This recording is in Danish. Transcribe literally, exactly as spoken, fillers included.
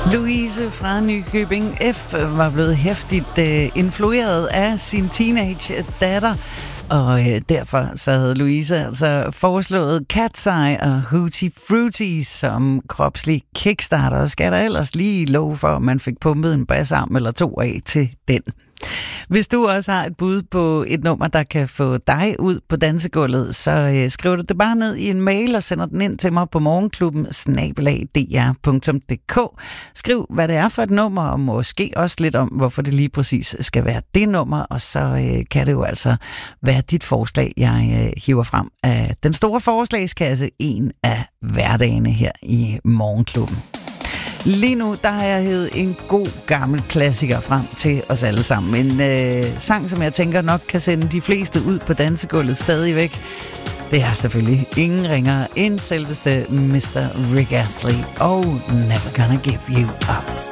Louise fra Nykøbing F. var blevet hæftigt øh, influeret af sin teenage datter, og øh, derfor så havde Louise altså foreslået Cat's Eye og Hootie Fruity som kropslig kickstarter. Skal der ellers lige love for, at man fik pumpet en bassarm eller to af til den. Hvis du også har et bud på et nummer, der kan få dig ud på dansegulvet, så øh, skriver du det bare ned i en mail og sender den ind til mig på morgenklubben snabel-a d r punktum d k. Skriv, hvad det er for et nummer, og måske også lidt om, hvorfor det lige præcis skal være det nummer, og så øh, kan det jo altså være dit forslag, jeg øh, hiver frem af den store forslagskasse, en af hverdagene her i morgenklubben. Lige nu, der har jeg hævet en god gammel klassiker frem til os alle sammen. En øh, sang, som jeg tænker nok kan sende de fleste ud på dansegulvet stadigvæk. Det er selvfølgelig ingen ringere end selveste mister Rick Astley og Never Gonna Give You Up.